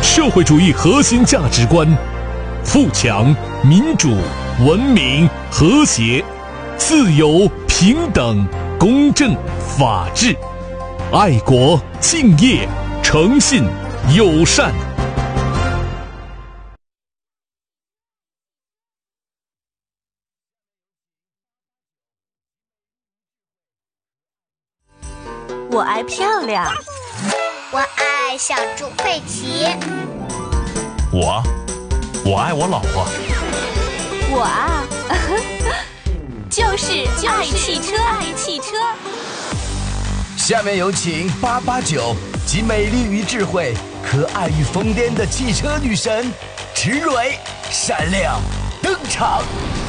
社会主义核心价值观：富强、民主、文明、和谐、自由、平等、公正、法治、爱国、敬业、诚信、友善。 我爱漂亮， 我爱小猪佩奇。 我爱我老婆。 我啊，就是爱汽车。 下面有请889集美丽与智慧、可爱与疯癫的汽车女神池蕊闪亮登场。